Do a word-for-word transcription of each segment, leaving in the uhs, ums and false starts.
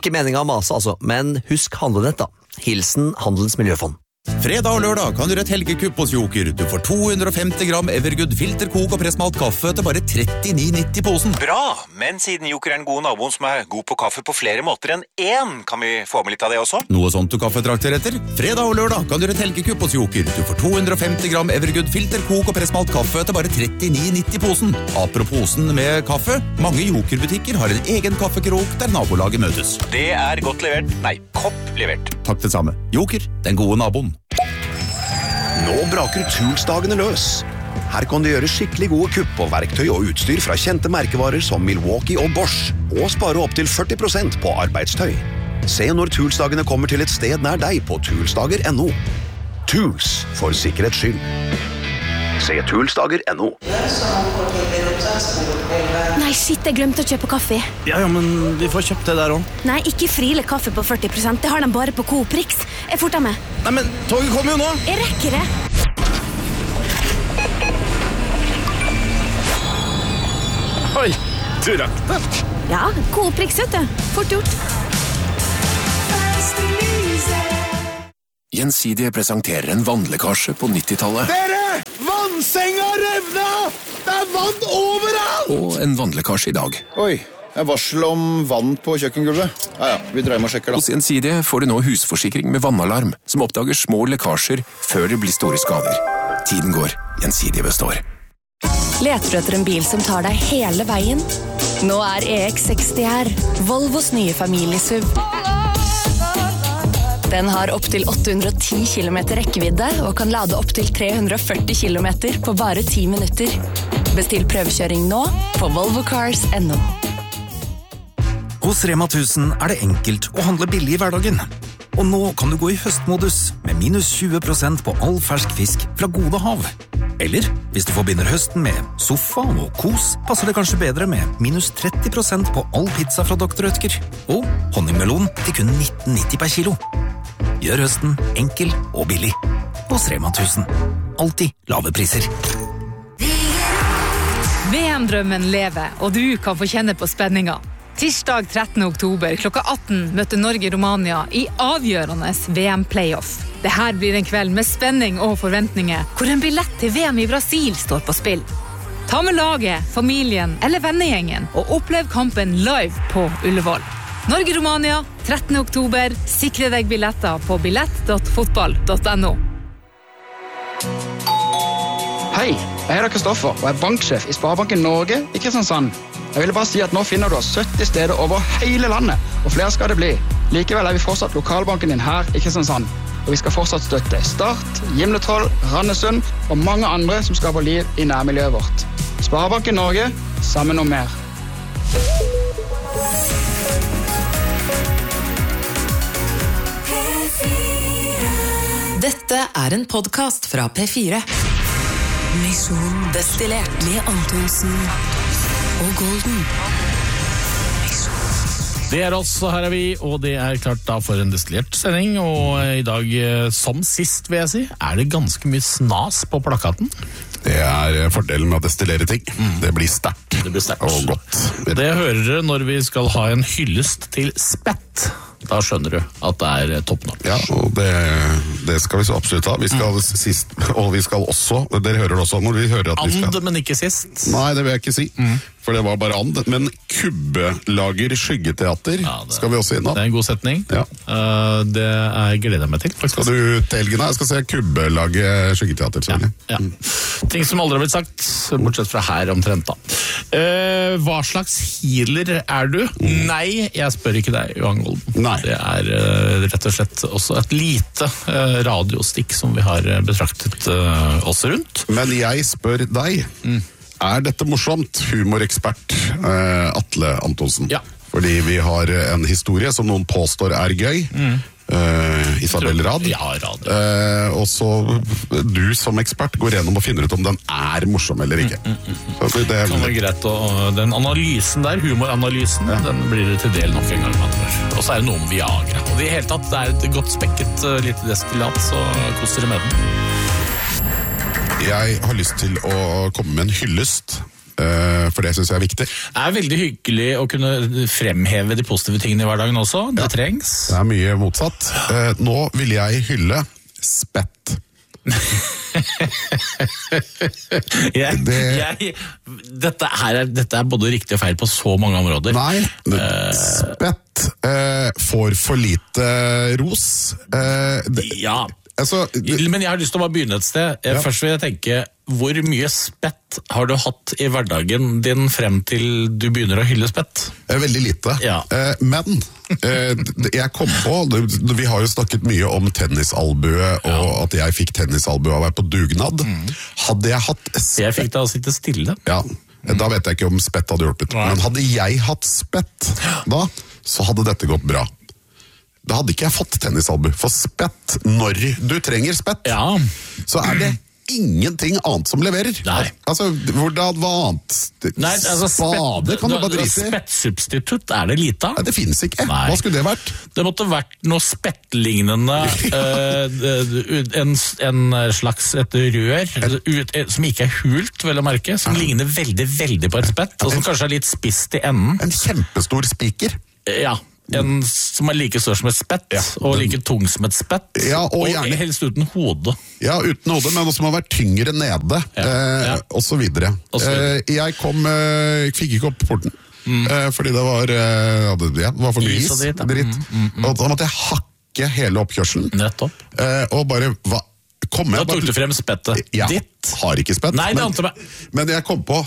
Ikke meningen å mase altså, men husk handlenett da. Hilsen Handelens Miljøfond. Fredag og lørdag kan du gjøre et helgekupp hos Joker. Du får to hundre og femti gram Evergood filterkok og pressmalt kaffe til bare trettini nitti posen. Bra, men siden Joker er en god naboen som er god på kaffe på flere måter enn én, kan vi få med litt av det også? Noe sånt du kaffetrakter etter? Fredag og lørdag kan du gjøre et helgekupp hos Joker. Du får to hundre og femti gram Evergood filterkok og pressmalt kaffe til bare trettini nitti posen. Apropos posen med kaffe, mange Joker-butikker har en egen kaffekrok der nabolaget møtes. Det er godt levert. Nei, kopp levert. Takk det samme. Joker, den gode naboen. Nå braker Toolsdagene løs. Her kan du gjøre skikkelig gode kupp på verktøy og utstyr fra kjente merkevarer som Milwaukee og Bosch, og spare opp til førti prosent på arbeidstøy. Se når Toolsdagene kommer til et sted nær deg på toolsdager punktum no. Tools, for sikkerhets skyld. Se toolsdager punktum no. Nei, shit, jeg glemte å kjøpe kaffe. Ja, ja, men vi får kjøpt det der også. Nei, ikke Friele kaffe på førti prosent. Det har de bare på Coop Rix. Jeg forter meg. Nei, men toget kommer jo nå. Jeg rekker det. Oi, du rakk det. Ja, Coop Rix, vet du. Fort gjort. Gjensidige presenterer en vannlekkasje på nittitallet. Dere! Vannsenga revna! Det er vann overalt! Og en vannlekkasje i dag. Oi, jeg varsel om vann på kjøkkengulvet. Ja, ja, vi dreier med og sjekker da. Hos Gjensidige får du nå husforsikring med vannalarm, som oppdager små lekkasjer før det blir store skader. Tiden går, Gjensidige består. Leter du etter en bil som tar deg hele veien? Nå er E X seksti her, Volvos nye familiesuv. Den har opp til åtte hundre og ti kilometer rekkevidde og kan lade opp til tre hundre og førti kilometer på bare ti minutter. Bestill prøvekjøring nå på volvo cars punktum no. Hos Rema tusen er det enkelt å handle billig i hverdagen. Og nå kan du gå i høstmodus med minus tjue prosent på all fersk fisk fra Gode Hav. Eller, hvis du forbinder høsten med sofa og kos, passer det kanskje bedre med minus tretti prosent på all pizza fra doktor Rødtger. Og honningmelon til kun nitten nitti per kilo. Gjør høsten enkel og billig. Hos Rema tusen. Alltid lave priser. V M-drømmen lever, og du kan få kjenne på spenninga. Tirsdag trettende oktober klokka atten møtte Norge-Romania i avgjørende V M-playoff. Det her blir en kveld med spenning og forventninger, hvor en billett til V M i Brasil står på spill. Ta med laget, familien eller vennegjengen og opplev kampen live på Ullevål. Norge-Romania, trettende oktober. Sikre deg billetter på billett punktum fotball punktum no. Hei, jeg heter Kristoffer og er banksjef i Sparebanken Norge i Kristiansand. Jeg ville bare si at nå finner du oss sytti steder over hele landet, og flere skal det bli. Likevel er vi fortsatt lokalbanken din her i Kristiansand, og vi skal fortsatt støtte Start, Gimletroll, Randesund og mange andre som skaper liv i nærmiljøet vårt. Sparebanken Norge, sammen om mer. Dette er en podcast fra P fire. Mission destillert med Antonsen og Golden. Det er oss, og her er vi, og det er klart da for en destillert sending, og i dag, som sist vil jeg si, er det ganske mye snas på plakaten. Det er fordelen med å destillere ting. Mm. Det blir sterkt. Det blir sterkt. Og godt. Det hører dere når vi skal ha en hyllest til spett. Da skjønner du at det er toppnått. Ja, og det, det skal vi så absolutt ha. Vi skal mm. sist, og vi skal også, dere hører det også når vi hører at vi skal... And, men ikke sist. Nei, det vil jeg ikke si. Mm. For det var bare and. Men Kubbelager skyggeteater ja, det, skal vi også innom. Det er en god setning. Ja. Uh, det er gleder jeg meg til. Faktisk. Skal du til helgen? Jeg skal se Kubbelager skyggeteater. Ja, ja. Mm. Ting som aldri har blitt sagt, bortsett fra her omtrent da. Uh, hva slags healer er du? Mm. Nei, jeg spør ikke deg, Johan Golden. Nei. Det er uh, rett og slett også et lite uh, radiostikk som vi har betraktet uh, oss rundt. Men jeg spør deg, mm. er dette morsomt, humorekspert uh, Atle Antonsen? Ja. Fordi vi har en historie som noen påstår er gøy. Mm. Uh, Isabel Rad. Ja, Rad. Uh, og så du som ekspert går gjennom og finner ut om den er morsom eller ikke. Mm, mm, mm. Så det kan være greit, og den analysen der, humoranalysen, ja. Den blir det til del nok en gang. Og så er det noe om Viagra. Og i hele tatt, det er et godt spekket uh, lite destillat, så koster det med den. Jeg har lyst til å komme med en hyllest uh, for det synes jeg er viktig. Det er veldig hyggelig å kunne fremheve de positive tingene i hverdagen også, det ja. trengs. Det er mye motsatt. Uh, nå vil jeg hylle spett. jeg, det... jeg, dette, her er, dette er både riktig og feil på så mange områder. Nei, uh, spett uh, får for lite ros. Uh, det, ja, altså, det... men jeg har lyst til å bare begynne et sted. Ja. Først vil jeg tenke, hvor mye spett har du hatt i hverdagen din frem til du begynner å hylle spett? Veldig lite. Ja. Uh, men uh, jeg kom på, vi har jo snakket mye om tennisalbue, og ja. at jeg fikk tennisalbue av å være på dugnad. Mm. Hadde jeg hatt spett... Jeg fikk deg å sitte stille. Ja, mm. da vet jeg ikke om spett hadde hjulpet. Ja. Men hadde jeg hatt spett da, så hadde dette gått bra. Da hadde ikke jeg fått tennisalbue. For spett, når du trenger spett, ja. så er det ingenting annet som leverer. Nei. Altså, hvordan hva annet? Nei, altså, spade kan du bare drite i. Spettsubstitutt er det lite av. Nei, det finnes ikke. Nei. Hva skulle det vært? Det måtte vært noe spettlignende, uh, en, en slags et rør, ut, som ikke er hult, vel å merke, som ja. ligner veldig, veldig på et spett, og som kanskje er litt spist i enden. En kjempestor spiker. Ja. En som er like stor som et spett, ja, og like tung som et spett, ja, og, og gjerne, helst uten hode. Ja, uten hode, men også må være tyngre nede, ja, eh, ja. og så videre. Og så videre. Eh, jeg kom, eh, jeg fikk ikke opp porten, mm. eh, fordi det var, eh, ja, det var for mye is, dritt, ja. dritt. Mm, mm, mm. og da måtte jeg hakke hele oppkjørselen. Nettopp. Eh, og bare, hva, kom jeg, da tok du frem spettet ja, ditt. Har ikke spett, Nei, det ante meg. Men jeg kom på,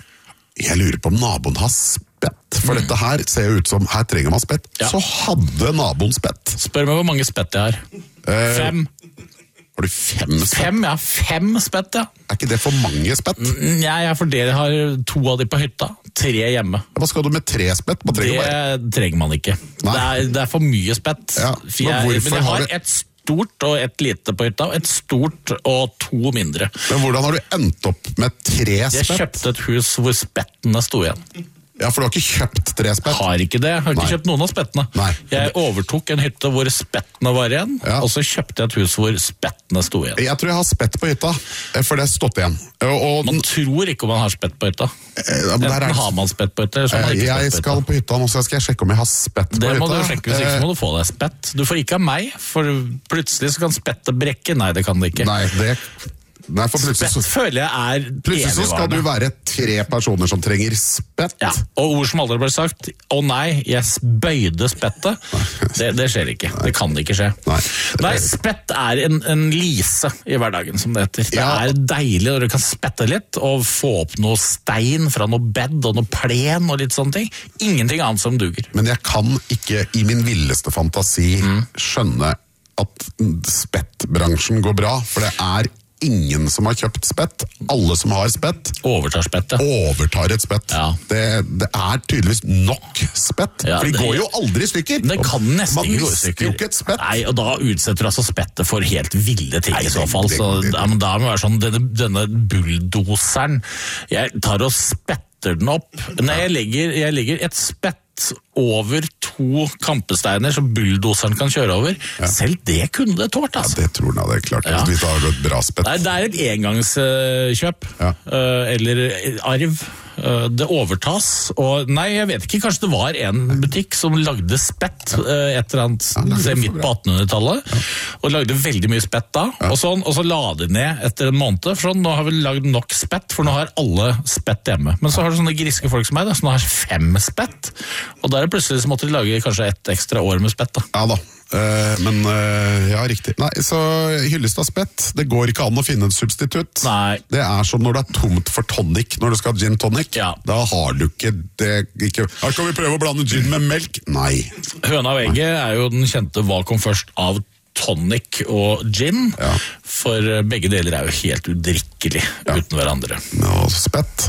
jeg lurer på om naboen har spett. For mm. dette her ser jo ut som, her trenger man spett. Ja. Så hadde naboen spett. Spør meg hvor mange spett jeg har. Eh, fem. Har du fem spett? Fem, ja. Fem spett, ja. Er ikke det for mange spett? Nei, jeg for dere har to av de på hytta. Tre hjemme. Hva skal du med tre spett? Det bare... trenger man ikke. Det er, det er for mye spett. Ja, men, jeg, men jeg har et stort og et lite på hytta, et stort og to mindre. Men hvordan har du endt opp med tre spett? Jeg kjøpte et hus hvor spettene sto igjen. Ja, for du har ikke kjøpt tre spett? Har ikke det, jeg har ikke Nei. kjøpt noen av spettene. Nei. Jeg overtok en hytte hvor spettene var igjen, ja. og så kjøpte jeg et hus hvor spettene sto igjen. Jeg tror jeg har spett på hytta, for det har stått igjen. Og, man tror ikke om man har spett på hytta. Ja, Enten er... har man spett på hytta, eller så har man ikke jeg spett på hytta. skal på hytta nå, så skal jeg sjekke om jeg har spett på det hytta. Det må du sjekke, hvis ikke må du få deg spett. Du får ikke av meg, for plutselig så kan spettet brekke. Nei, det kan det ikke. Nei, det... Nei, for plutselig, spett føler jeg er plutselig så skal du være tre personer som trenger spett. Ja, og ord som aldri ble sagt, å nei, jeg bøyde spettet, det, det skjer ikke. Det kan ikke skje. Nei, nei spett er en, en lise i hverdagen, som det heter. Det ja. er deilig når du kan spette litt, og få opp noe stein fra noe bed, og noe plen, og litt sånne ting. Ingenting annet som duger. Men jeg kan ikke i min villeste fantasi mm. skjønne at spettbransjen går bra, for det er ingen som har kjøpt spett. Alle som har spett overtar spettet. Overtar et spett. Ja. Det, det er tydeligvis nok spett. Ja, for de det, går jo aldri i stykker. Det kan nesten ikke gå i stykker. Man mister jo ikke et spett. Nei, og da utsetter altså spettet for helt ville ting. Nei, i så fall. Så, det, det, ja, men da må det være sånn, denne, denne bulldoseren, jeg tar og spetter den opp. Nei, jeg legger, jeg legger et spett over to kampesteiner som bulldoseren kan kjøre over. Ja. Selv det kunne det tårt, altså. Ja, det tror jeg det er klart. Ja. Hvis det har gått bra spett. Nei, det er et engangskjøp. Ja. Eller arv. Det overtas, og nei, jeg vet ikke, kanskje det var en butikk som lagde spett ja. et eller annet ja, midt på attenhundretallet, ja. og lagde veldig mye spett da, ja. og, sånn, og så la de ned etter en måned, for sånn, nå har vi lagd nok spett, for nå har alle spett hjemme. Men så har du sånne griske folk som meg, da, som har fem spett, og da er det plutselig så måtte de lage kanskje et ekstra år med spett da. Ja da. Uh, men uh, ja, riktig. Nei, så Hyllestad spett, det går ikke an å finne en substitutt. Nei. Det er som når det er tomt for tonic, når du skal ha gin tonic. Ja. Da har du ikke det ikke, her kan vi prøve å blande gin med melk. Nei. Høna og egget er jo den kjente hva kom først av tonic og gin, ja. for begge deler er jo helt udrikkelig ja. uten hverandre. Ja, spett.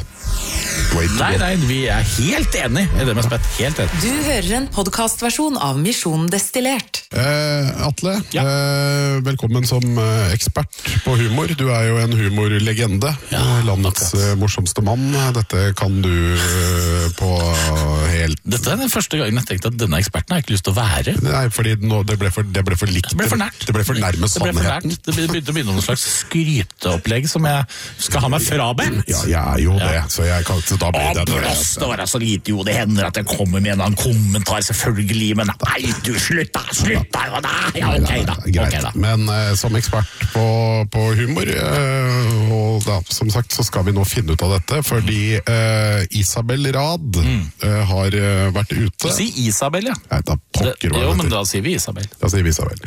Nei, nei, vi er helt enige i det med spett. Helt enig. Du hører en podcastversjon av Misjon Destillert. Eh, Atle, ja. eh, velkommen som eh, ekspert på humor. Du er jo en humorlegende. Ja, landets eh, morsomste mann. Dette kan du eh, på helt... Dette er den første gangen jeg tenkte at denne eksperten har ikke lyst til å være. Nei, fordi nå, det, ble for, det ble for likt. Det ble for nært. Det ble for nærme sannheten. Det begynte å begynne noen slags skryteopplegg som jeg skal ha meg frabedt. Ja, jeg er jo det, så jeg kan ikke da bli det. Blåst å være så lite, jo, det hender at jeg kommer med en eller annen kommentar, selvfølgelig, men nei, du, slutt da, slutt da, ja, da, ja, ok da. Greit, okay, da. men uh, som ekspert på, på humor, uh, og da, som sagt, så skal vi nå finne ut av dette, fordi uh, Isabel Rad mm. uh, har uh, vært ute. Du sier Isabel, ja. Nei, da pokker hva Jo, det men da sier vi Isabel. Da sier vi Isabel.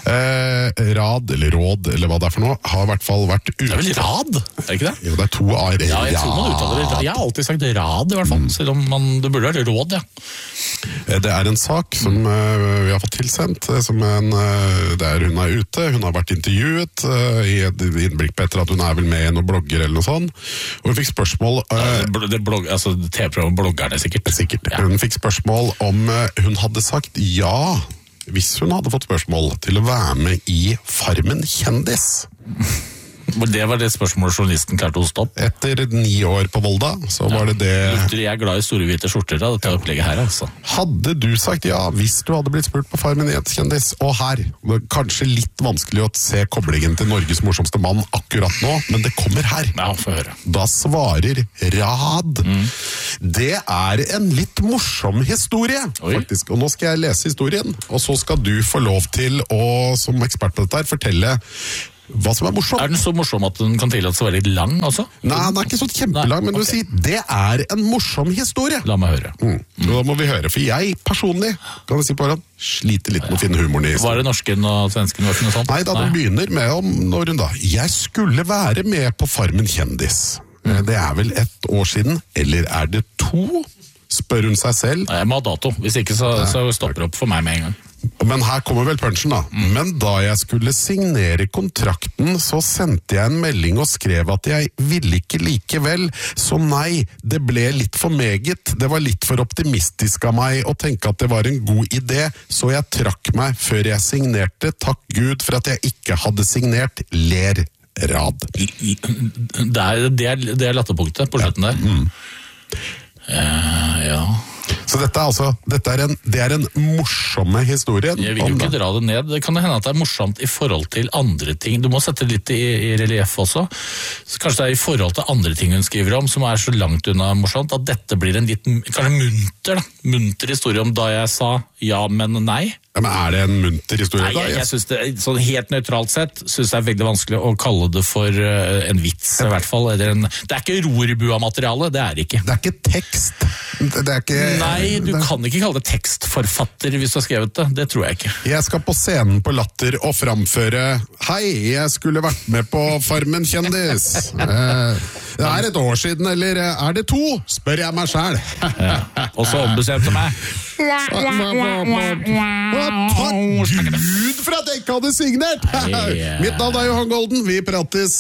Uh, Rad, eller Råd, eller hva det er for noe, har i hvert fall vært ute. Det er vel Rad, er det ikke det? Jo, det er to A-er. Ja, jeg tror man uttaler det. Jeg har alltid sagt Rad, i hvert fall, mm. selv om man, det burde være Råd, ja. Det er en sak som mm. uh, vi har fått tilsendt, som en, uh, der hun er ute. Hun har vært intervjuet uh, i et innblikk på etter at hun er vel med i noen blogger eller noe sånt. Og hun fikk spørsmål... Uh, ja, det blogg, altså T V-programmet bloggerne sikkert. Sikkert. Ja. Hun fikk spørsmål om uh, hun hadde sagt ja, hvis hun hadde fått spørsmål, til å være med i Farmen kjendis. Det var det spørsmålet journalisten klarte å hoste opp. Etter ni år på Volda, så var det det... Lukter jeg er glad i store hvite skjorter av dette opplegget her, altså. Hadde du sagt ja, hvis du hadde blitt spurt på Farmen kjendis, og her, kanskje litt vanskelig å se koblingen til Norges morsomste mann akkurat nå, men det kommer her. Ja, få høre. Da svarer Rad. Mm. Det er en litt morsom historie, Oi. faktisk. Og nå skal jeg lese historien, og så skal du få lov til å, som ekspert på dette her, fortelle hva som er morsomt. Er den så morsom at den kan tillate seg å være litt lang, altså? Nei, den er ikke så kjempelang, Nei, men okay. du sier, det er en morsom historie. La meg høre. Mm. Mm. Da må vi høre, for jeg personlig, kan jeg si på hverandre, sliter litt med å finne humoren i historien. Var det norsken og svensken og sånt? Nei, da den begynner med om når hun da, jeg skulle være med på Farmen kjendis. Mm. Det er vel ett år siden, eller er det to? Spør hun seg selv. Nei, jeg må ha dato, hvis ikke så, så stopper det opp for meg med en gang. Men her kommer vel punchen da. Mm. Men da jeg skulle signere kontrakten, så sendte jeg en melding og skrev at jeg ville ikke likevel. Så nei, det ble litt for meget. Det var litt for optimistisk av meg å tenke at det var en god idé, så jeg trakk meg før jeg signerte. Takk Gud for at jeg ikke hadde signert. Ler Rad. Det er, det er, det er latterpunktet på slutten der. Ja. Mm. Uh, ja. Så dette er altså, dette er en, det er en morsomme historie. Jeg vil jo ikke dra det ned. Det kan hende at det er morsomt i forhold til andre ting. Du må sette litt i, i relief også. Så kanskje det er i forhold til andre ting hun skriver om, som er så langt unna morsomt, at dette blir en litt, kanskje munter, da. Munter historie om da jeg sa ja, men nei. Ja, men er det en munter historie? Nei, jeg, jeg synes det, sånn helt nøytralt sett, synes det er veldig vanskelig å kalle det for uh, en vits, i hvert fall. Eller en, det er ikke rorbua-materiale, det er det ikke. Det er ikke tekst. Det er ikke... Nei, du det... kan ikke kalle det tekstforfatter hvis du har skrevet det. Det tror jeg ikke. Jeg skal på scenen på Latter og framføre Hei, jeg skulle vært med på Farmen kjendis. eh, det er et år siden, eller er det to? Spør jeg meg selv. Ja. Og så ombestemte meg. Takk Gud for at jeg ikke hadde signert! Mitt navn er Johan Golden, vi prates.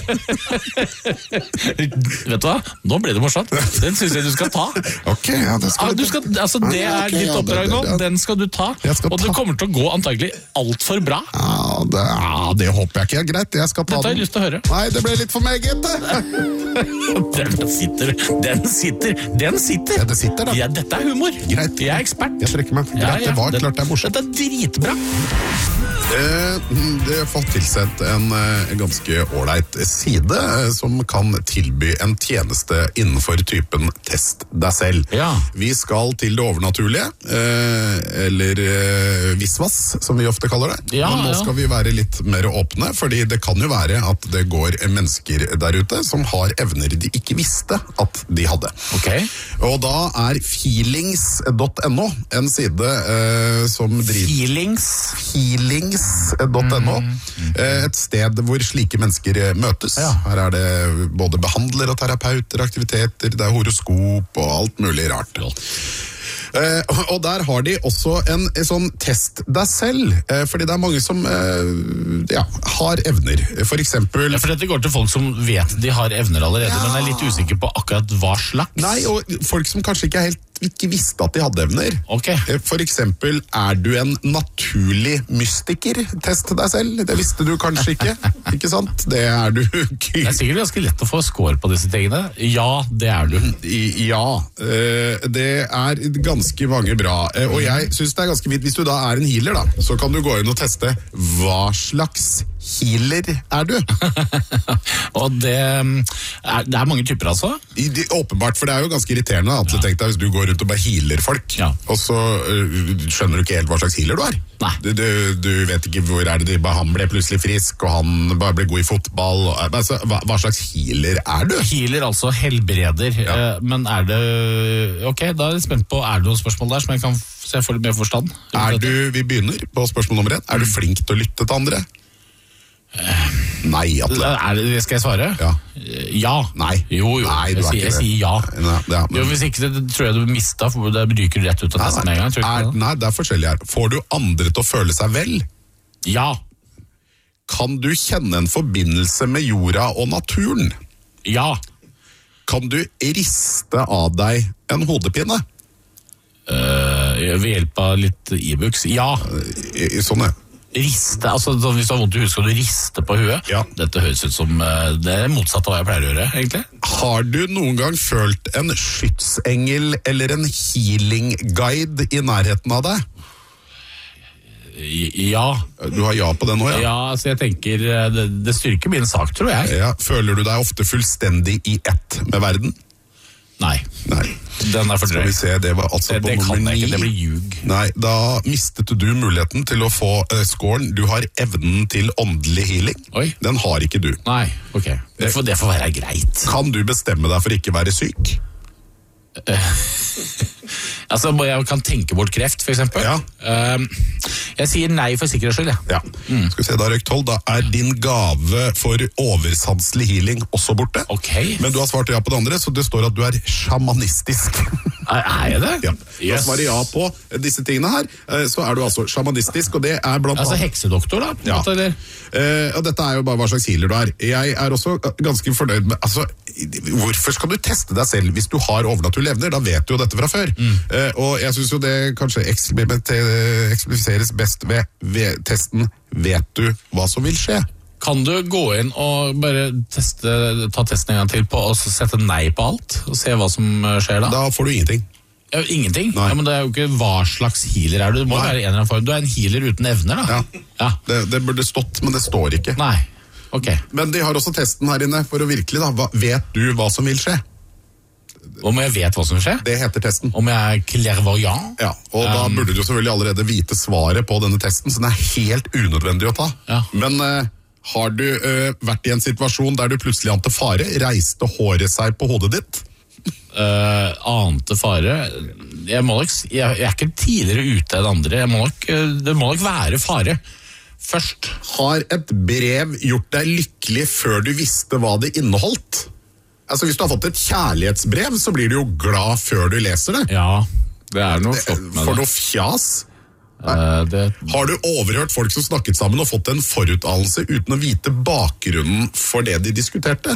Vet du hva? Nå ble det morsomt. Den synes jeg du skal ta. Ok, ja, det skal ah, du skal, altså, det er okay, ditt oppdrag nå, den skal du ta. Og det kommer til å gå antagelig alt for bra. Ja, det, ja, det håper jeg ikke. Greit, jeg skal ta den. Dette har jeg lyst til å høre. Nei, det ble litt for meget. Den sitter, den sitter, den sitter. Ja, det sitter da. Ja, dette er humor. Greit. Jeg er ekspert. Jeg trekker meg. Greit, ja, ja. Det var det, klart det er morsomt. Dette er dritbra. Eh, det har fått tilsendt en eh, ganske ålreit side eh, som kan tilby en tjeneste innenfor typen test deg selv. Ja. Vi skal til det overnaturlige, eh, eller eh, visvas, som vi ofte kaller det. Ja, Men nå skal ja. vi være litt mer åpne, fordi det kan jo være at det går mennesker der ute som har evner de ikke visste at de hadde. Okay. Og da er feelings punktum no en side eh, som driver... Feelings? Feelings punktum no Et sted hvor slike mennesker møtes. Ja. Her er det både behandlere og terapeuter, aktiviteter, det er horoskop og alt mulig rart. Uh, og der har de også en, en sånn test deg selv, uh, fordi det er mange som uh, ja, har evner. For eksempel... Ja, for dette går til folk som vet de har evner allerede, ja. men er litt usikker på akkurat hva slags. Nei, og folk som kanskje ikke helt ikke visste at de hadde evner. Okay. For eksempel, er du en naturlig mystiker? Test deg selv. Det visste du kanskje ikke. Ikke sant? Det er du ikke. Det er sikkert ganske lett å få score på disse tingene. Ja, det er du. Ja, det er ganske mange bra. Og jeg synes det er ganske vidt. Hvis du da er en healer, da, så kan du gå inn og teste hva slags healer er du? Og det er, det er mange typer altså? I, de, åpenbart, for det er jo ganske irriterende at ja. Tenk deg hvis du går rundt og bare healer folk, ja. Og så uh, skjønner du ikke helt hva slags healer du er. Du, du, du vet ikke hvor er det de bare, han ble plutselig frisk, og han bare ble god i fotball. Og, altså, hva, hva slags healer er du? Healer, altså helbreder. Ja. Uh, men er det, ok, da er jeg spent på, er det noen spørsmål der som jeg kan se for litt mer forstand? Er du, vi begynner på spørsmål nummer én. Er du flink til å lytte til andre? Nei, Atle. Er det, skal jeg svare? Ja. Ja. Nei. Jo, jo. Nei, jeg, sier, jeg sier ja. Nei, ja men... jo, hvis ikke det tror jeg du mistet, for det ryker rett ut av testen med en gang. Er, nei, det er forskjellig her. Får du andre til å føle seg vel? Ja. Kan du kjenne en forbindelse med jorda og naturen? Ja. Kan du riste av deg en hodepine? Uh, ved hjelp av litt e-books? Ja. Sånn er Riste, altså hvis du har vondt i huet, skal du riste på huet? Ja. Dette høres ut som det er motsatt av hva jeg pleier å gjøre, egentlig. Har du noen gang følt en skytsengel eller en healing-guide i nærheten av deg? Ja. Du har ja på den nå, ja? Ja, altså jeg tenker, det, det styrker min sak, tror jeg. Ja. Føler du deg ofte fullstendig i ett med verden? Nei. Nei. Den er for drøy. Skal vi se, det var altså det, på det nummer ni. Ikke, det blir ljug. Nei, da mistet du muligheten til å få uh, scoren. Du har evnen til åndelig healing. Oi. Den har ikke du. Nei, ok. Det får, det får være greit. Kan du bestemme deg for ikke være syk? Altså, jeg kan tenke bort kreft, for eksempel. Ja. Uh, jeg sier nei for sikkerhets skyld, ja. Ja. Mm. Skal vi se, da røkt tolv. Da er din gave for oversanselig healing også borte. Ok. Men du har svart ja på det andre, så det står at du er sjamanistisk. Er, er jeg det? Ja. Yes. Da svarer ja på disse tingene her, så er du altså sjamanistisk, og det er blant altså annet... heksedoktor, da? Ja. Måte, uh, og dette er jo bare hva slags healer du er. Jeg er også ganske fornøyd med... Altså, hvorfor skal du teste deg selv hvis du har overnaturlige evner? Da vet du jo dette fra før. Mm. Uh, og jeg synes jo det kanskje eksemplifiseres best ved, ved testen vet du hva som vil skje? Kan du gå inn og bare teste, ta testen en gang til på og sette nei på alt og se hva som skjer da? Da får du ingenting. Ja, ingenting? Ja, men det er jo ikke hva slags healer er du. Du må være en eller annen form. Du er en healer uten evner da. Ja, ja. Det, det burde stått, men det står ikke. Nei, ok. Men de har også testen her inne for å virkelig da. Hva, vet du hva som vil skje? Om jeg vet hva som skjer? Det heter testen. Om jeg er clairvoyant? Ja, og um, da burde du jo selvfølgelig allerede vite svaret på denne testen, så den er helt unødvendig å ta. Ja. Men uh, har du uh, vært i en situasjon der du plutselig ante fare? Reiste håret seg på hodet ditt? Uh, ante fare? Jeg, må nok, jeg, jeg er ikke tidligere ute enn andre. Jeg må nok, uh, det må nok være fare. Først. Har et brev gjort deg lykkelig før du visste hva det inneholdt? Altså, hvis du har fått et kjærlighetsbrev, så blir du jo glad før du leser det. Ja, det er noe flott med det. For noe fjas. Uh, det... Har du overhørt folk som snakket sammen og fått en foruttalelse uten å vite bakgrunnen for det de diskuterte?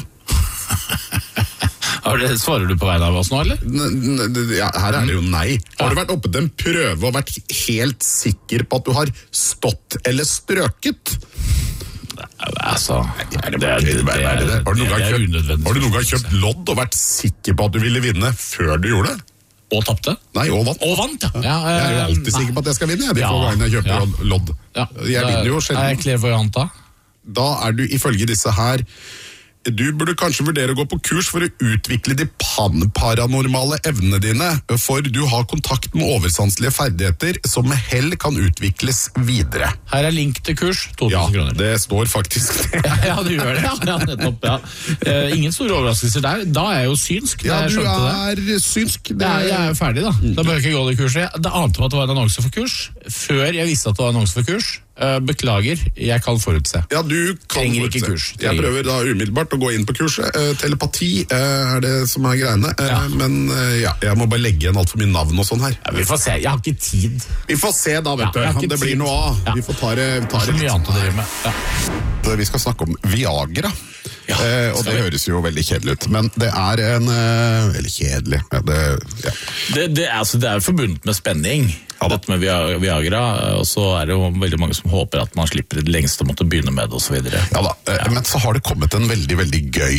Svarer du på vegne av oss nå, eller? Ja, her er det jo nei. Har du vært oppe til en prøve og vært helt sikker på at du har stått eller strøket? Altså, det er, det er, det er, det er, har, du det er unødvendig. Har du noen gang kjøpt lodd og vært sikker på at du ville vinne før du gjorde det? Og tappte? Nei, og vant. Og vant, ja. ja jeg er jo alltid nei. sikker på at jeg skal vinne, jeg, de ja, få gangene jeg kjøper ja. lodd. Ja. Jeg vinner jo sjelden. Er jeg clairvoyant da? Da er du ifølge disse her Du burde kanskje vurdere å gå på kurs for å utvikle de pan-paranormale evnene dine, for du har kontakt med oversanselige ferdigheter som med hell kan utvikles videre. Her er link til kurs, to tusen ja, kroner. Det står faktisk det. Ja, du gjør det. Ja, nettopp, ja. Uh, ingen store overraskelser der. Da er jeg jo synsk. Ja, du er det. synsk. Det... Ja, jeg er jo ferdig, da. Da bør jeg ikke gå det kurset. Det ante meg at det var en annonse for kurs, før jeg visste at det var en annonse for kurs. Uh, beklager, jeg kan forutse. Ja, du kan Trenger forutse. Ikke kurs. Trenger. Jeg prøver da umiddelbart å gå inn på kurset. Uh, telepati uh, er det som er greiene. Uh, ja. Men uh, ja, jeg må bare legge igjen alt for mye navn og sånn her. Ja, vi får se, jeg har ikke tid. Vi får se da, vet ja, du. Det blir tid. noe av. Ja. Vi får ta det, ta det litt. Mye annet å drive med. Ja. Vi skal snakke om Viagra. Ja, uh, og det vi. høres jo veldig kjedelig ut. Men det er en uh, Veldig kjedelig. Ja, det, ja. det, det, altså, det er jo forbundet med spenning. Ja, dette med Viagra, og så er det jo veldig mange som håper at man slipper det lengste å måtte begynne med det og så videre. Ja da, ja. Men så har det kommet en veldig, veldig gøy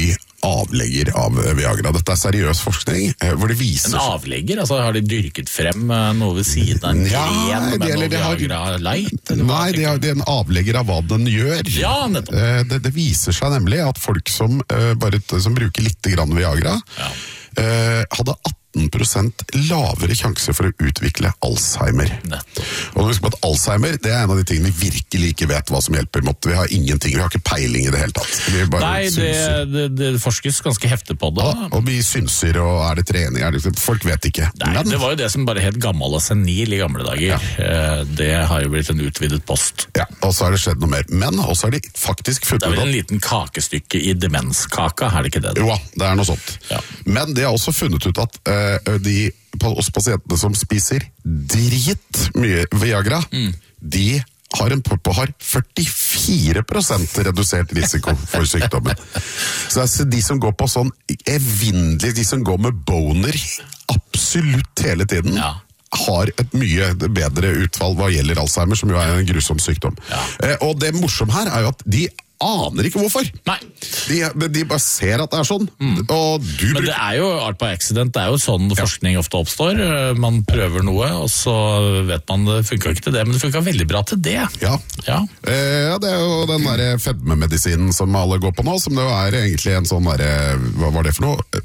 avlegger av Viagra. Dette er seriøs forskning, hvor det viser... En avlegger? Altså har de dyrket frem noe ved siden av en ja, gren med det, noe Viagra har, light? Nei, det er, det er en avlegger av hva den gjør. Ja, nettopp. Det, det viser seg nemlig at folk som, bare, som bruker litt grann Viagra, ja. hadde atten prosent lavere sjanse for å utvikle Alzheimer. Nettopp. Og husk på at Alzheimer, det er en av de tingene vi virkelig ikke vet hva som hjelper. Vi har ingenting, vi har ikke peiling i det hele tatt. Nei, det, det, det forskes ganske heftig på det. Ja, og vi synser, og er det trening? Er det, folk vet ikke. Nei, Men, det var jo det som bare het gammel og senil i gamle dager. Ja. Det har jo blitt en utvidet post. Ja, og så har det skjedd noe mer. Men også har de faktisk funnet... Det er vel en liten kakestykke i demenskaka, er det ikke det? Jo, det er noe sånt. Ja. Men de har også funnet ut at uh, de oss pasientene som spiser drit mye Viagra, mm. de har, en, har førtifire prosent redusert risiko for sykdommen. Så altså, de som går på sånn evinnelig, de som går med boner absolutt hele tiden, ja. har et mye bedre utfall hva gjelder Alzheimer, som jo er en grusom sykdom. Ja. Eh, og det morsomme her er jo at de aner ikke hvorfor. Nei. De, de bare ser at det er sånn. Mm. Og du Men det er jo art by accident, det er jo sånn ja. forskning ofte oppstår. Man prøver noe, og så vet man det funker ikke til det, men det funker veldig bra til det. Ja, ja. Eh, det er jo den der fedmemedisinen som alle går på nå, som det er egentlig en sånn der, hva var det for noe?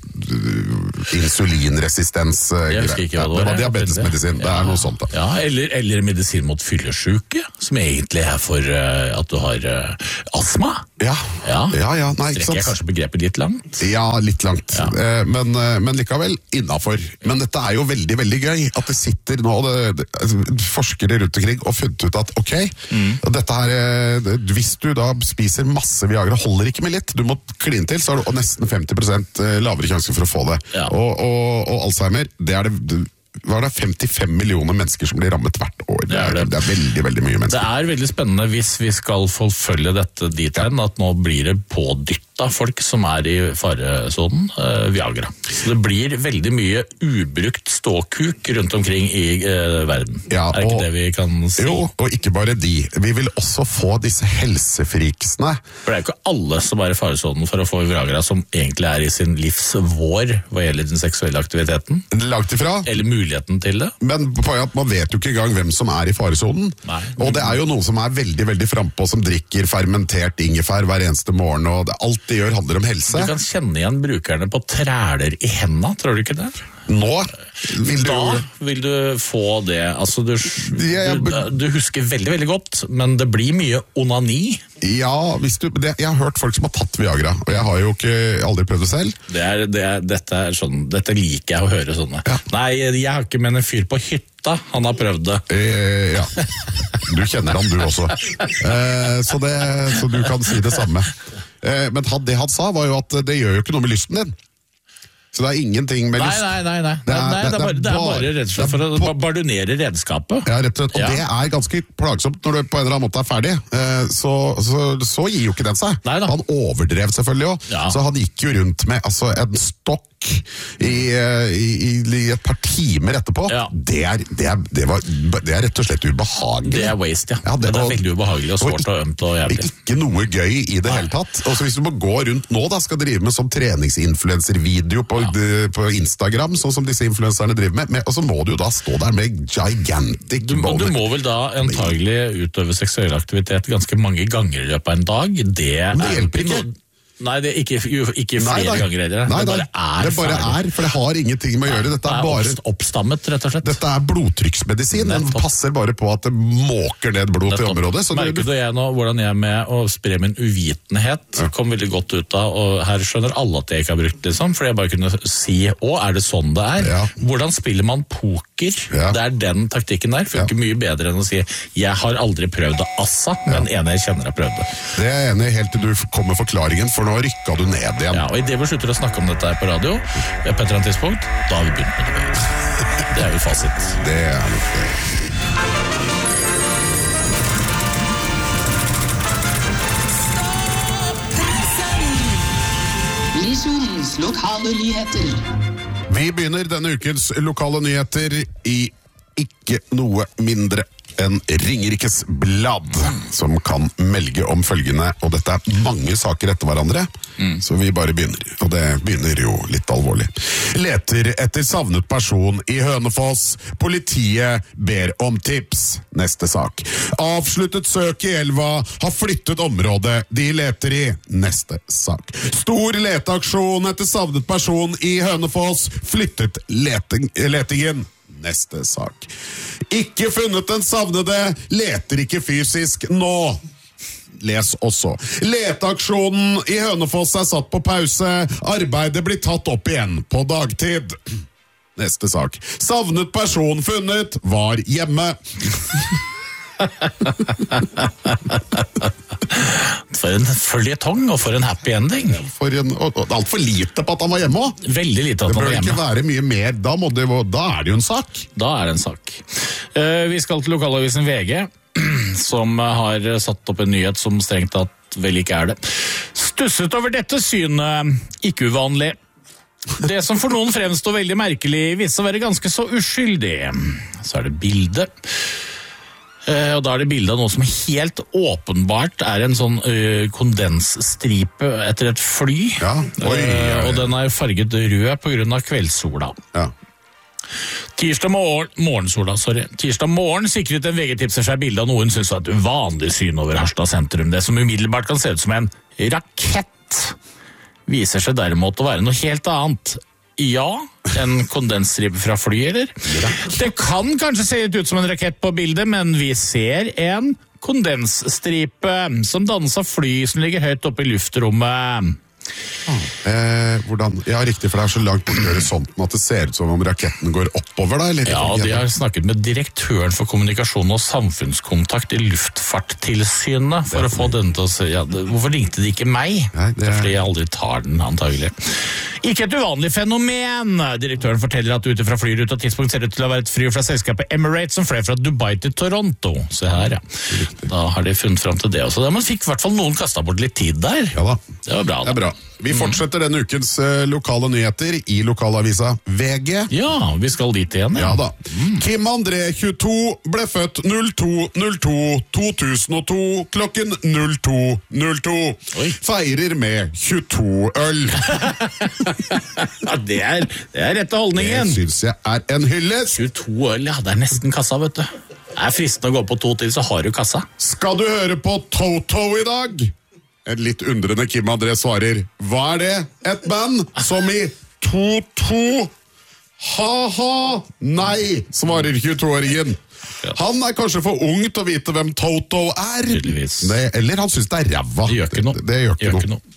Insulinresistens. Jeg husker ikke hva det var. Det var diabetesmedisin, ja. det er noe sånt da. Ja, eller, eller medisin mot fyllesyke, som egentlig er for uh, at du har uh, astma. Ja, ja, ja, ja. Nei, strekker jeg kanskje begrepet litt langt? Ja, litt langt, ja. Eh, men, men likevel innenfor. Men dette er jo veldig, veldig gøy, at det sitter nå det, det, forskere rundt omkring og funnet ut at ok, mm. dette her, hvis du da spiser masse Viagra, holder ikke med litt, du må kline til, så har du nesten femti prosent lavere sjanse for å få det. Ja. Og, og, og Alzheimer, det er det var det femtifem millioner mennesker som blir rammet hvert år. Det er, det. Det er veldig, veldig mye mennesker. Det er veldig spennende hvis vi skal forfølge dette dit hen, at nå blir det pådyttet folk som er i faresonen, uh, Viagra. Så det blir veldig mye ubrukt ståkuk rundt omkring i uh, verden. Ja, er ikke og, det vi kan si? Jo, og ikke bare de. Vi vil også få disse helsefriksene. For det er jo ikke alle som er i faresonen for å få Viagra som egentlig er i sin livs vår hva gjelder den seksuelle aktiviteten. Langt ifra. Eller muligheten til det. Men poenget at man vet jo ikke engang hvem som er i faresonen. Nei. Og det er jo noen som er veldig, veldig frempå, som drikker fermentert ingefær hver eneste morgen, og det, alt de gjør handler om helse. Du kan kjenne igjen brukerne på træler i hendene, tror du ikke det? Nå vil du... Da vil du få det. Altså, du, du, du husker veldig, veldig godt, men det blir mye onani. Ja, hvis du, det, jeg har hørt folk som har tatt Viagra, og jeg har jo ikke aldri prøvd det selv. Det er, det er, dette, er sånn, dette liker jeg å høre sånne. Ja. Nei, jeg har ikke med en fyr på hytta, han har prøvd det. Eh, ja, du kjenner han du også. Eh, så, det, så du kan si det samme. Eh, men det han sa var jo at det gjør jo ikke noe med lysten din. Så det er ingenting med lyst. Nei, nei, nei. nei. Det, er, nei, det, er, det, er bare, det er bare rett og slett for å bardunere redskapet. Ja, rett og slett. Og ja. Det er ganske plagsomt når du på en eller annen måte er ferdig. Så, så, så gir jo ikke den seg. Neida. Han overdrev selvfølgelig også. Ja. Så han gikk jo rundt med altså, en stokk i, i, i et par timer etterpå. Ja. Det, er, det, er, det, var, det er rett og slett ubehagelig. Det er waste, ja. ja det, det er veldig ubehagelig og sårt og ømt og jævlig. Ikke noe gøy i det Nei. hele tatt. Og så hvis du må gå rundt nå, da, skal drive med sånn treningsinfluencer-video på Ja. på Instagram, sånn som disse influenserne driver med, med, og så må du jo da stå der med gigantic du, du må vel da antagelig utøve seksuell aktivitet ganske mange ganger i løpet av en dag. Det, Men det hjelper ikke. Noe, nei, det er ikke, ikke flere nei, ganger heller. Nei, det bare er Det bare ferdig. er, for det har ingenting med å gjøre. Dette er, bare oppstammet, rett og slett. Dette er blodtrykksmedisin. Den passer bare på at det måker ned blod Nettopp. til området. Så Merker du jeg nå hvordan jeg med å spre min uvitenhet ja. kom veldig godt ut av, og her skjønner alle at jeg ikke har brukt det liksom, fordi jeg bare kunne si, å, er det sånn det er? Ja. Hvordan spiller man poker? Ja. Det er den taktikken der. Funker ja. mye bedre enn å si, jeg har aldri prøvd det, assa, men ja. ene jeg kjenner har prøvd det. Det er enig helt til du kommer forklaringen, for nå rykka du ned. Ja, og i det vi slutter å snakke om dette her på radio, på et eller annet tidspunkt, da har vi begynt med det. Det er jo fasit. Det er nok det. Misjonens lokale nyheter. Vi begynner denne ukens lokale nyheter i ikke noe mindre en Ringerikes Blad som kan melge om følgende, og dette er mange saker etter hverandre, mm. så vi bare begynner, og det begynner jo litt alvorlig. Leter etter savnet person i Hønefoss. Politiet ber om tips. Neste sak. Avsluttet søk i elva, har flyttet området de leter i. Neste sak. Stor leteaksjon etter savnet person i Hønefoss, flyttet leting, letingen. Neste sak. Ikke funnet den savnede, leter ikke fysisk nå. Les også. Leteaksjonen i Hønefoss er satt på pause, arbeidet blir tatt opp igjen på dagtid. Neste sak. Savnet person funnet, var hjemme. For en føljetong, og for en happy ending. For en, og, og alt for lite på at han var hjemme også. Veldig lite at han var hjemme. Det bør ikke være mye mer, da, må det, da er det jo en sak. Da er det en sak. Uh, vi skal til lokalavisen V G, som har satt opp en nyhet som strengt tatt vel ikke er det. Stusset over dette synet, ikke uvanlig. Det som for noen fremstår veldig merkelig, viser å være ganske så uskyldig. Så er det bilde. Uh, og da er det bildet av noe som helt åpenbart er en sånn uh, kondensstripe etter et fly. Ja. Oi, ja, ja. Uh, og den er farget rød på grunn av kveldssola. Ja. Tirsdag morgen, morgensola, sorry. Tirsdag morgen sikret en V G-tipser seg bilde av noe hun synes var et uvanlig syn over Harstad sentrum. Det som umiddelbart kan se ut som en rakett viser seg derimot å være noe helt annet. Ja, en kondensstripe fra fly, eller? Det kan kanskje se ut som en rakett på bildet, men vi ser en kondensstripe som dannes av fly som ligger høyt oppe i luftrommet. Ah, eh, hvordan? Ja, riktig, for det er så langt bort i horisonten at det ser ut som om raketten går oppover da, eller? Ja, de har snakket med direktøren for kommunikasjon og samfunnskontakt i Luftfarttilsynet for å få denne til å si, ja, hvorfor ringte de ikke meg? Nei, det er... det er fordi jeg aldri tar den, antagelig. Ikke et uvanlig fenomen. Direktøren forteller at ute fra flyruta tidspunkt ser det ut til å være et fly fra selskapet Emirates som fløy fra Dubai til Toronto. Se her, ja. Da har de funnet frem til det også. Man fikk i hvert fall noen kastet bort litt tid der. Ja da. Det var bra da. Det er bra. Vi fortsetter denne ukens uh, lokale nyheter i lokalavisa V G. Ja, vi skal dit igjen. Ja, ja da. Mm. Kim André, tjueto, ble født null to null to to tusen og to klokken null to null to. Oi. Feirer med tjueto øl. Ja, det er, det er rette holdningen. Det synes jeg er en hyllest. tjueto øl, ja, det er nesten kassa, vet du. Det er fristende å gå på to til, så har du kassa. Skal du høre på Toto i dag? En litt undrende Kim André svarer, hva er det? Et band som i to-to? Ha-ha! Nei, svarer tjueto-åringen. Han er kanskje for ung til å vite hvem Toto er. Det, eller han synes det er ræva. Det gjør ikke noe. Det, det gjør ikke gjør noe. Ikke noe.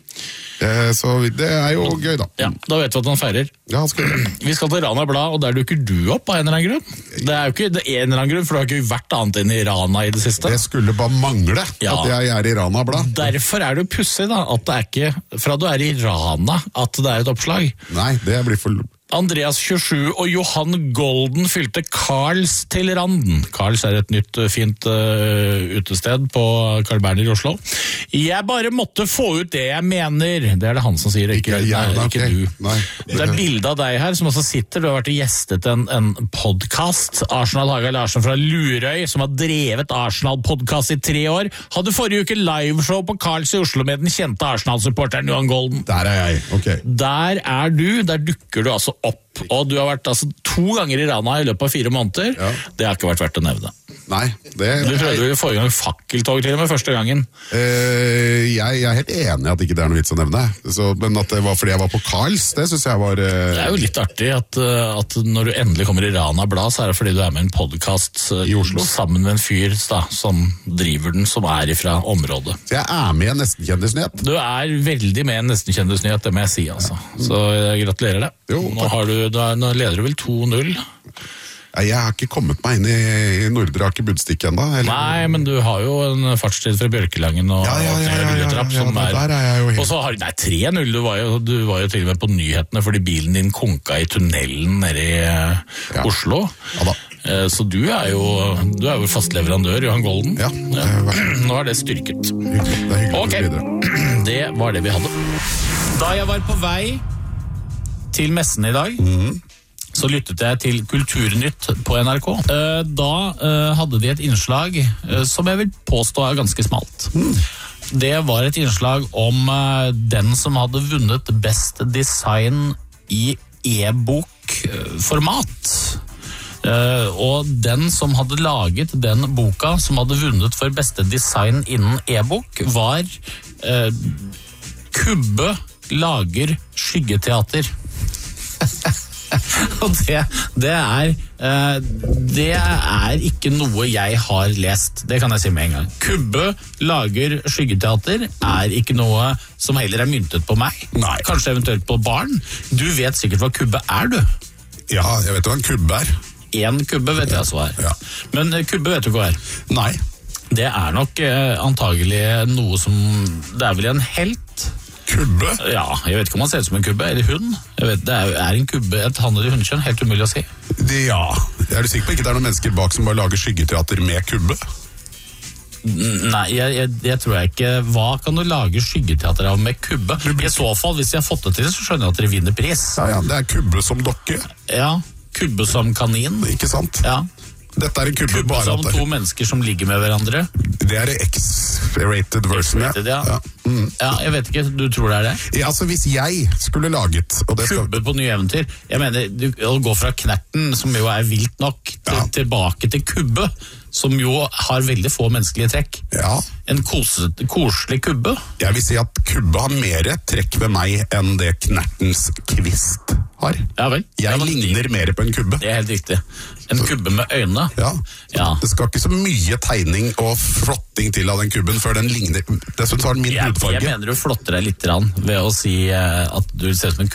Eh, så det er jo gøy da. Ja, da vet du at han feirer. Ja, han skal gjøre. Vi skal til Rana Blad, og der dukker du opp av en eller annen grunn. Det er jo ikke det er en eller annen grunn, for du har ikke vært annet enn i Rana i det siste. Det skulle bare mangle ja. At jeg er i Rana Blad. Derfor er det pussig da, at det er ikke fra du er i Rana at det er et oppslag. Nei, det blir for... Andreas tjuesju og Johan Golden fylte Karls til randen. Karls er et nytt fint uh, utested på Carl Berner i Oslo. Jeg bare måtte få ut det jeg mener. Det er det han som sier, ikke, ikke, ja, nei, ikke okay. du. Nei. Det er bildet av deg her som også sitter. Du har vært gjestet en, en podcast. Arsenal Haga Larsen fra Lurøy, som har drevet Arsenal-podcast i tre år, hadde forrige uke liveshow på Karls i Oslo med den kjente Arsenal-supporteren Johan Golden. Der er jeg, ok. Der er du, der dukker du altså opp. Og du har vært altså, to ganger i Rana i løpet av fire måneder. Ja. Det har ikke vært verdt å nevne. Nei. Det, du prøvde jo forrige gang fakkeltog til og med første gangen. Uh, jeg, jeg er helt enig at ikke det er noe vits å nevne. Så, men at det var fordi jeg var på Karls, det synes jeg var... Uh... Det er jo litt artig at, uh, at når du endelig kommer i Rana Blad, så er det fordi du er med en podcast uh, i Oslo sammen med en fyr da, som driver den, som er ifra området. Så jeg er med i en nesten-kjendisnyhet? Du er veldig med i en nesten-kjendisnyhet, det må jeg si altså. Så jeg gratulerer deg. Jo, nå, har du, da, nå leder du vel to null. Jeg har ikke kommet meg inn i, i Nordre Aker Budstikke enda. Eller? Nei, men du har jo en fartstid fra Bjørkelangen og ja, ja, ja, ja, ja, ja, ja, er, der er jeg jo helt... Og så har du tre null, du var, jo, du var jo til og med på nyhetene fordi bilen din konka i tunnelen nede i uh, ja. Oslo. Ja da. Uh, så du er jo du er jo fast leverandør, Johan Golden. Ja. ja. Nå er det styrket. Hyggelig. Det er hyggelig okay. å videre. Det var det vi hadde. Da jeg var på vei til messen i dag, mm. så lyttet jeg til Kulturnytt på N R K. Eh, Da eh, hadde de et innslag eh, som jeg vil påstå er ganske smalt. Det var et innslag om eh, den som hadde vunnet best design i e-bok-format. Uh, og den som hadde laget den boka som hadde vunnet for beste design innen e-bok var uh, Kubbe lager skyggeteater. Og det, det er uh, det er ikke noe jeg har lest, det kan jeg si med en gang. Kubbe lager skyggeteater er ikke noe som heller er myntet på meg. Nei. Kanskje eventuelt på barn. Du vet sikkert hva kubbe er, du. Ja, jeg vet hva en kubbe er. En kubbe vet jeg hva er. Ja. Men kubbe vet du hva er? Nei. Det er nok eh, antagelig noe som... Det er vel en helt? Kubbe? Ja, jeg vet ikke om han ser ut som en kubbe, eller hund. Jeg vet, det er, er en kubbe et hann- eller hundkjønn, helt umulig å si. Det, ja, er du sikker på ikke det er noen mennesker bak som bare lager skyggeteater med kubbe? Nei, jeg, jeg, jeg tror jeg ikke. Hva kan du lage skyggeteater av med kubbe? I så fall, hvis jeg har fått det til, så skjønner jeg at dere vinner pris. Ja, ja, det er kubbe som dokke. Ja, kubbe som kanin. Ikke sant? Ja. Dette er en kubbe, kubbe bare som at det... to mennesker som ligger med hverandre. Det er X-rated version, X-rated, ja. Ja. Mm. Ja, jeg vet ikke, du tror det er det? Ja, altså hvis jeg skulle laget og det skal... Kubbe på nye eventyr. Jeg mener, du, å gå fra knerten, som jo er vilt nok, til, Ja. tilbake til kubbe, som jo har veldig få menneskelige trekk. Ja. En kose, koselig kubbe. Jeg vil si at kubbe har mer trekk ved meg enn det knertens kvist har. Ja vel. Jeg Ja, men- ligner mer på en kubbe. Det er helt riktig. En kubbe med øyne. Ja. Ja. Det skal ikke så mye tegning og flotting til av den kubben før den ligner. Dessuten har den min Jeg, hudfarge. jeg mener du flotter deg litt grann ved å si eh, at du ser ut som en